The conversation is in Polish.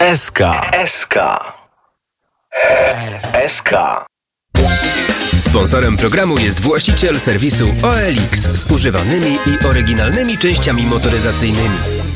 SK. Sponsorem programu jest właściciel serwisu OLX z używanymi i oryginalnymi częściami motoryzacyjnymi.